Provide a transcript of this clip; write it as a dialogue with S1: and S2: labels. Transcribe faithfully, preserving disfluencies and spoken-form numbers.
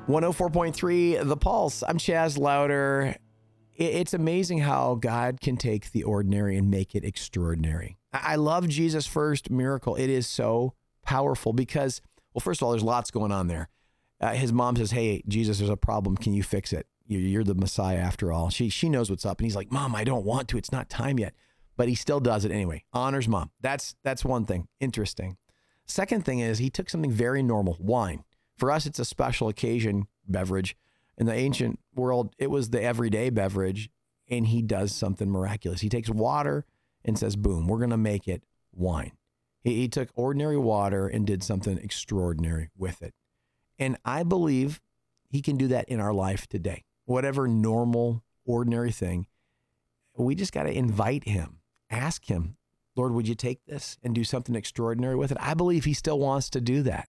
S1: one oh four point three The Pulse. I'm Chaz Louder. It's amazing how God can take the ordinary and make it extraordinary. I love Jesus' first miracle. It is so powerful because, well, first of all, there's lots going on there. Uh, his mom says, hey, Jesus, there's a problem. Can you fix it? You're the Messiah after all. She she knows what's up. And he's like, Mom, I don't want to. It's not time yet. But he still does it anyway. Honors mom. That's that's one thing. Interesting. Second thing is he took something very normal, wine. For us, it's a special occasion beverage. In the ancient world, it was the everyday beverage. And he does something miraculous. He takes water and says, boom, we're going to make it wine. He, he took ordinary water and did something extraordinary with it. And I believe he can do that in our life today. Whatever normal, ordinary thing, we just got to invite him, ask him, Lord, would you take this and do something extraordinary with it? I believe he still wants to do that.